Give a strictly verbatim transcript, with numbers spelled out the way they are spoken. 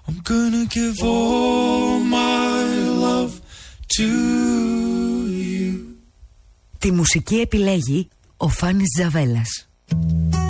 I'm gonna give all my love to you. Τη μουσική επιλέγει ο Φάνης Τζαβέλας.